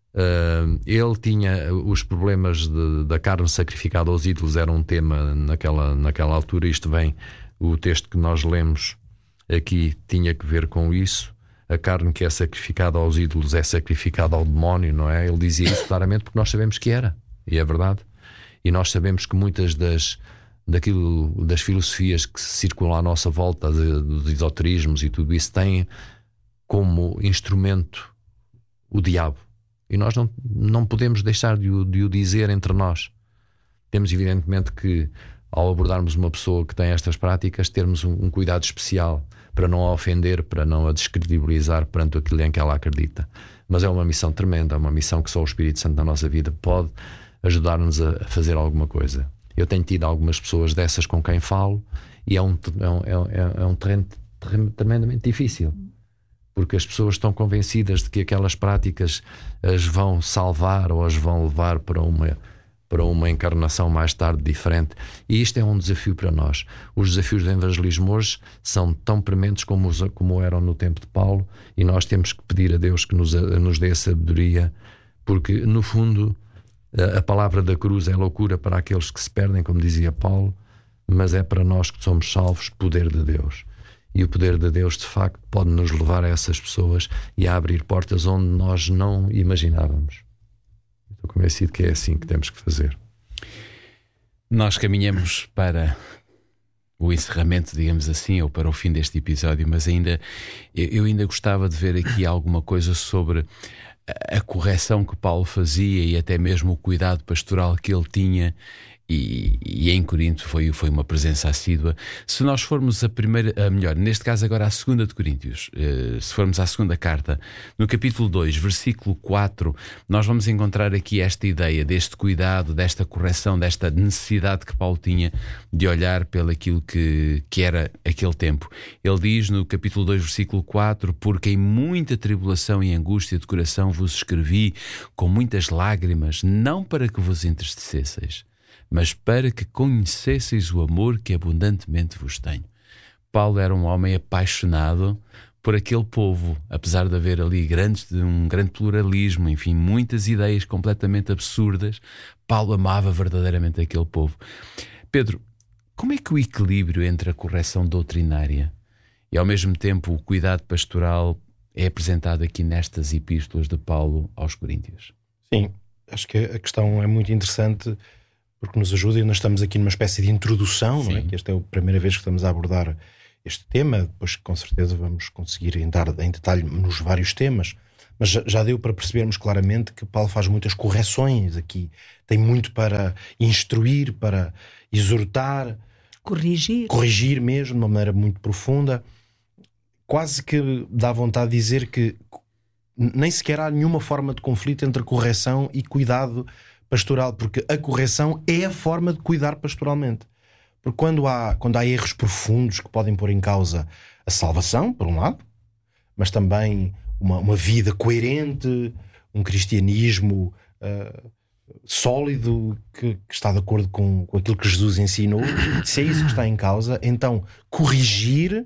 uh, ele tinha os problemas de, da carne sacrificada aos ídolos, era um tema naquela, naquela altura. Isto vem, o texto que nós lemos aqui tinha que ver com isso. A carne que é sacrificada aos ídolos é sacrificada ao demónio, não é? Ele dizia isso claramente porque nós sabemos que era, e é verdade. E nós sabemos que muitas das, daquilo, das filosofias que circulam à nossa volta, de, dos esoterismos e tudo isso, têm como instrumento o diabo. E nós não, não podemos deixar de o, de o dizer entre nós. Temos evidentemente que, ao abordarmos uma pessoa que tem estas práticas, termos um, um cuidado especial para não a ofender, para não a descredibilizar perante aquilo em que ela acredita. Mas é uma missão tremenda, é uma missão que só o Espírito Santo na nossa vida pode ajudar-nos a fazer alguma coisa. Eu tenho tido algumas pessoas dessas com quem falo e é um, é um, é um terreno tremendamente difícil, porque as pessoas estão convencidas de que aquelas práticas as vão salvar ou as vão levar para uma... para uma encarnação mais tarde diferente. E isto é um desafio para nós. Os desafios do evangelismo hoje são tão prementes como, os, como eram no tempo de Paulo, e nós temos que pedir a Deus que nos, nos dê a sabedoria, porque no fundo a, a palavra da cruz é loucura para aqueles que se perdem, como dizia Paulo, mas é para nós que somos salvos poder de Deus. E o poder de Deus de facto pode nos levar a essas pessoas e a abrir portas onde nós não imaginávamos. Estou convencido que é assim que temos que fazer. Nós caminhamos para o encerramento, digamos assim, ou para o fim deste episódio, mas ainda eu ainda gostava de ver aqui alguma coisa sobre a correção que Paulo fazia e até mesmo o cuidado pastoral que ele tinha. E, e em Corinto foi, foi uma presença assídua. Se nós formos a primeira, a melhor, neste caso agora a segunda de Coríntios, eh, se formos à segunda carta, no capítulo dois, versículo quatro, nós vamos encontrar aqui esta ideia deste cuidado, desta correção, desta necessidade que Paulo tinha de olhar pelo aquilo que, que era aquele tempo. Ele diz no capítulo dois, versículo quatro: porque em muita tribulação e angústia de coração vos escrevi com muitas lágrimas, não para que vos entristecesseis, mas para que conhecesseis o amor que abundantemente vos tenho. Paulo era um homem apaixonado por aquele povo, apesar de haver ali grandes, um grande pluralismo, enfim, muitas ideias completamente absurdas. Paulo amava verdadeiramente aquele povo. Pedro, como é que o equilíbrio entre a correção doutrinária e ao mesmo tempo o cuidado pastoral é apresentado aqui nestas epístolas de Paulo aos Coríntios? Sim, acho que a questão é muito interessante porque nos ajuda, e nós estamos aqui numa espécie de introdução, não é? Que esta é a primeira vez que estamos a abordar este tema, depois com certeza vamos conseguir entrar em detalhe nos vários temas, mas já, já deu para percebermos claramente que Paulo faz muitas correções aqui, tem muito para instruir, para exortar, corrigir, corrigir mesmo de uma maneira muito profunda. Quase que dá vontade de dizer que nem sequer há nenhuma forma de conflito entre correção e cuidado pastoral, porque a correção é a forma de cuidar pastoralmente. Porque quando há, quando há erros profundos que podem pôr em causa a salvação, por um lado, mas também uma, uma vida coerente, um cristianismo uh, sólido, que, que está de acordo com, com aquilo que Jesus ensinou, se é isso que está em causa, então corrigir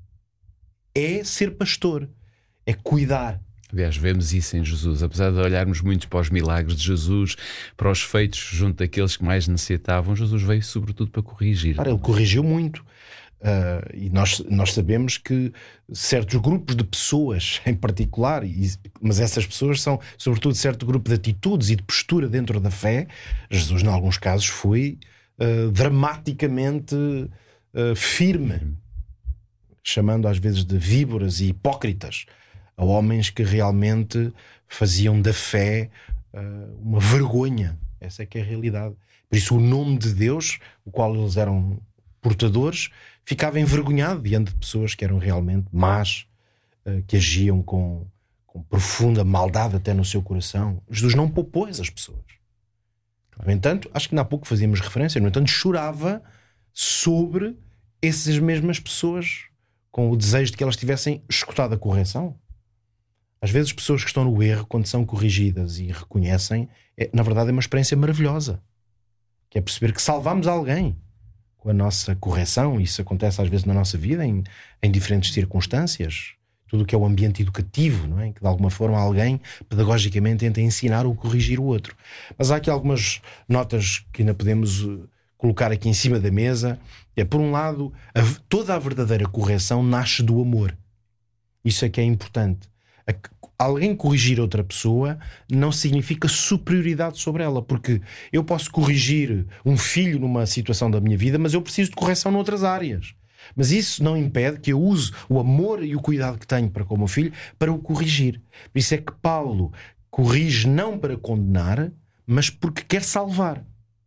é ser pastor, é cuidar. Aliás, vemos isso em Jesus. Apesar de olharmos muito para os milagres de Jesus, para os feitos junto daqueles que mais necessitavam, Jesus veio sobretudo para corrigir. Claro, ele corrigiu muito. Uh, e nós, nós sabemos que certos grupos de pessoas em particular, e, mas essas pessoas são sobretudo certo grupo de atitudes e de postura dentro da fé. Jesus, em alguns casos, foi uh, dramaticamente uh, firme, chamando às vezes de víboras e hipócritas a homens que realmente faziam da fé uh, uma vergonha. Essa é que é a realidade. Por isso o nome de Deus, o qual eles eram portadores, ficava envergonhado diante de pessoas que eram realmente más, uh, que agiam com, com profunda maldade até no seu coração. Jesus não poupou essas pessoas. No entanto, acho que ainda há pouco fazíamos referência, no entanto chorava sobre essas mesmas pessoas, com o desejo de que elas tivessem escutado a correção. Às vezes pessoas que estão no erro, quando são corrigidas e reconhecem, é, na verdade é uma experiência maravilhosa, que é perceber que salvamos alguém com a nossa correção. Isso acontece às vezes na nossa vida, em, em diferentes circunstâncias. Tudo o que é o ambiente educativo, não é? Que de alguma forma alguém pedagogicamente tenta ensinar ou corrigir o outro. Mas há aqui algumas notas que ainda podemos colocar aqui em cima da mesa. É, por um lado, a, toda a verdadeira correção nasce do amor. Isso é que é importante. Alguém corrigir outra pessoa não significa superioridade sobre ela, porque eu posso corrigir um filho numa situação da minha vida, mas eu preciso de correção noutras áreas. Mas isso não impede que eu use o amor e o cuidado que tenho para com o meu filho para o corrigir. Por isso é que Paulo corrige não para condenar, mas porque quer salvar.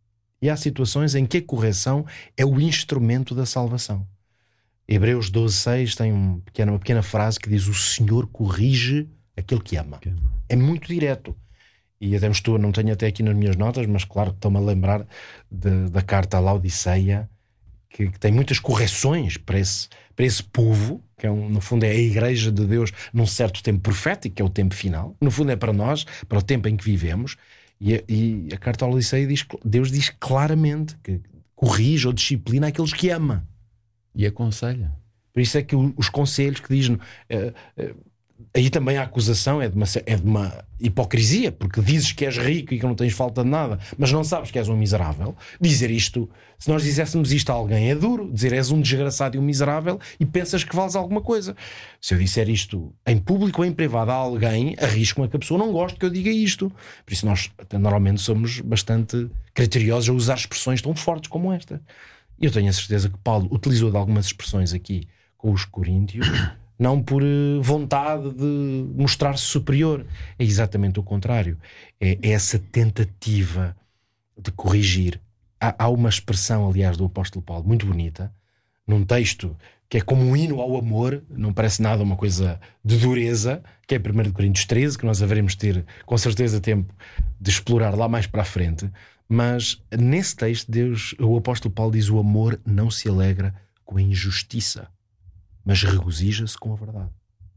E há situações em que a correção é o instrumento da salvação. Hebreus doze, seis tem um pequeno, uma pequena frase que diz: o Senhor corrige aquele que ama. É muito direto. E até estou, não tenho até aqui nas minhas notas, mas claro, estou-me a lembrar de, da carta à Laodiceia, que, que tem muitas correções para esse, para esse povo, que é um, no fundo é a igreja de Deus num certo tempo profético, que é o tempo final. No fundo é para nós, para o tempo em que vivemos. E a, e a carta à Laodiceia diz, Deus diz claramente que corrige ou disciplina aqueles que ama. E aconselha. Por isso é que os conselhos que dizem... Uh, uh, aí também a acusação é de, uma, é de uma hipocrisia, porque dizes que és rico e que não tens falta de nada, mas não sabes que és um miserável. Dizer isto, se nós dizéssemos isto a alguém, é duro. Dizer és um desgraçado e um miserável e pensas que vales alguma coisa. Se eu disser isto em público ou em privado a alguém, arrisco-me a que a pessoa não goste que eu diga isto. Por isso nós normalmente somos bastante criteriosos a usar expressões tão fortes como esta. E eu tenho a certeza que Paulo utilizou de algumas expressões aqui com os coríntios, não por vontade de mostrar-se superior. É exatamente o contrário. É essa tentativa de corrigir. Há, há uma expressão, aliás, do apóstolo Paulo, muito bonita, num texto que é como um hino ao amor, não parece nada uma coisa de dureza, que é primeiro Coríntios treze, que nós haveremos ter, com certeza, tempo de explorar lá mais para a frente. Mas nesse texto, Deus, o apóstolo Paulo diz: o amor não se alegra com a injustiça, mas regozija-se com a verdade.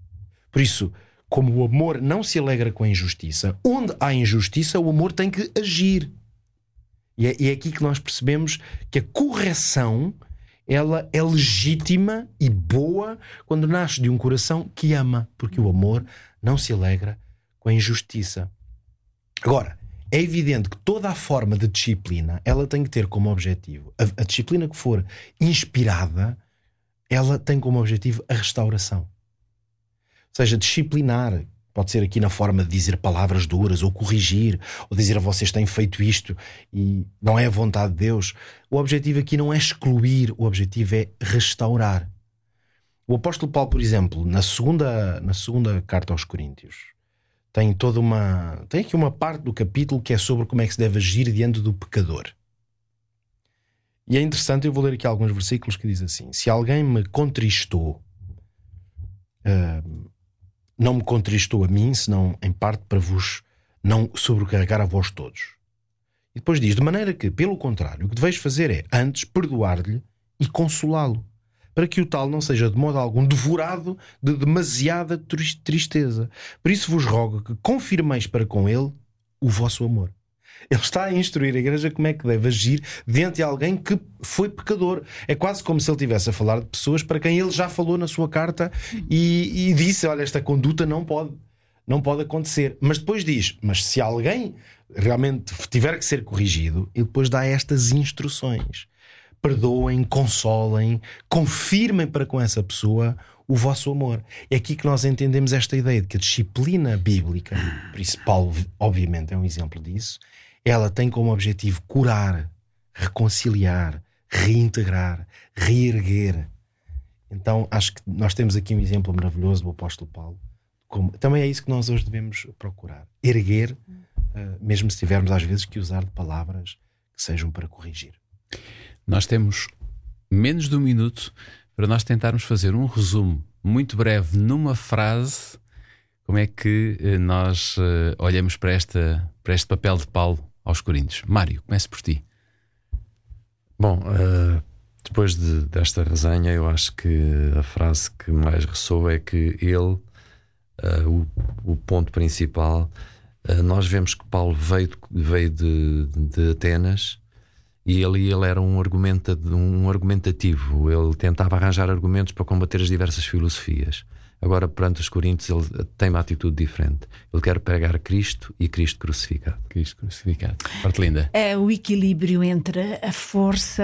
Por isso, como o amor não se alegra com a injustiça, onde há injustiça, o amor tem que agir. E é, e é aqui que nós percebemos que a correção ela é legítima e boa quando nasce de um coração que ama, porque o amor não se alegra com a injustiça. Agora, é evidente que toda a forma de disciplina, ela tem que ter como objetivo, a, a disciplina que for inspirada, ela tem como objetivo a restauração. Ou seja, disciplinar pode ser aqui na forma de dizer palavras duras, ou corrigir, ou dizer a vocês têm feito isto e não é a vontade de Deus. O objetivo aqui não é excluir, o objetivo é restaurar. O apóstolo Paulo, por exemplo, na segunda, na segunda carta aos Coríntios, tem toda uma, tem aqui uma parte do capítulo que é sobre como é que se deve agir diante do pecador. E é interessante, eu vou ler aqui alguns versículos que diz assim: se alguém me contristou, uh, não me contristou a mim, senão em parte para vos não sobrecarregar a vós todos. E depois diz, de maneira que, pelo contrário, o que deveis fazer é antes perdoar-lhe e consolá-lo, para que o tal não seja de modo algum devorado de demasiada tristeza. Por isso vos rogo que confirmeis para com ele o vosso amor. Ele está a instruir a igreja como é que deve agir diante de alguém que foi pecador. É quase como se ele estivesse a falar de pessoas para quem ele já falou na sua carta e, e disse, olha, esta conduta não pode, não pode acontecer. Mas depois diz, mas se alguém realmente tiver que ser corrigido, ele depois dá estas instruções. Perdoem, consolem, confirmem para com essa pessoa o vosso amor. É aqui que nós entendemos esta ideia de que a disciplina bíblica, por isso Paulo obviamente é um exemplo disso, ela tem como objetivo curar, reconciliar, reintegrar, reerguer. Então acho que nós temos aqui um exemplo maravilhoso do apóstolo Paulo. Como, também é isso que nós hoje devemos procurar. Erguer, uh, mesmo se tivermos às vezes que usar de palavras que sejam para corrigir. Nós temos menos de um minuto para nós tentarmos fazer um resumo muito breve numa frase. Como é que uh, nós uh, olhamos para, esta, para este papel de Paulo aos Coríntios? Mário, comece por ti. Bom, uh, depois de, desta resenha, eu acho que a frase que mais ressoa é que ele, uh, o, o ponto principal, uh, nós vemos que Paulo veio, veio de, de Atenas e ele, ele era um, argumenta, um argumentativo. Ele tentava arranjar argumentos para combater as diversas filosofias. Agora, perante os Coríntios, ele tem uma atitude diferente. Ele quer pregar Cristo e Cristo crucificado. Cristo crucificado. Parte linda. É o equilíbrio entre a força,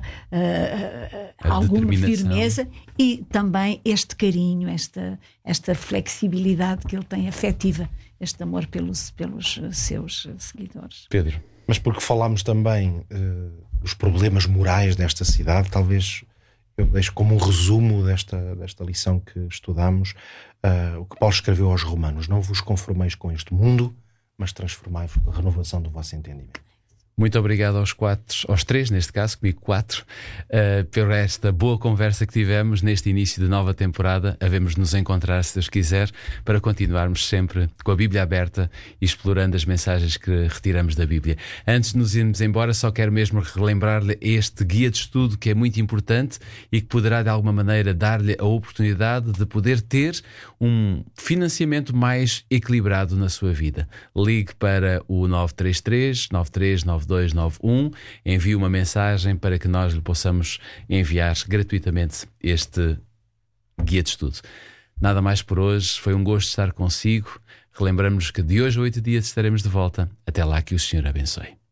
a, a, a alguma firmeza e também este carinho, esta, esta flexibilidade que ele tem afetiva, este amor pelos, pelos seus seguidores. Pedro. Mas porque falámos também uh, dos problemas morais desta cidade, talvez eu deixo como um resumo desta, desta lição que estudamos uh, o que Paulo escreveu aos Romanos: não vos conformeis com este mundo, mas transformai-vos pela renovação do vosso entendimento. Muito obrigado aos quatro, aos três neste caso, comigo quatro, uh, por esta boa conversa que tivemos neste início de nova temporada. Havemos de nos encontrar, se Deus quiser, para continuarmos sempre com a Bíblia aberta e explorando as mensagens que retiramos da Bíblia. Antes de nos irmos embora, só quero mesmo relembrar-lhe este guia de estudo que é muito importante e que poderá de alguma maneira dar-lhe a oportunidade de poder ter um financiamento mais equilibrado na sua vida. Ligue para o nove três três, nove três nove dois nove um, envie uma mensagem para que nós lhe possamos enviar gratuitamente este guia de estudo. Nada mais por hoje, foi um gosto estar consigo. Relembramos que de hoje a oito dias estaremos de volta. Até lá, que o Senhor abençoe.